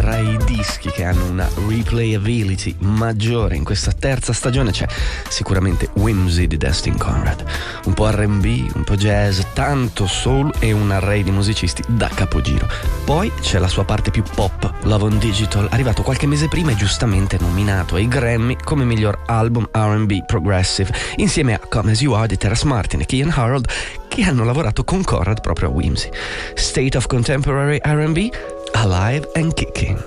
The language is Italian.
tra i dischi che hanno una replayability maggiore in questa terza stagione c'è sicuramente Whimsy di Destin Conrad. Un po' R&B, un po' jazz, tanto soul e un array di musicisti da capogiro. Poi c'è la sua parte più pop, Love on Digital, arrivato qualche mese prima e giustamente nominato ai Grammy come miglior album R&B progressive, insieme a Come As You Are di Terrace Martin e Kian Harold, che hanno lavorato con Conrad proprio a Whimsy. State of Contemporary R&B, Alive and Kicking.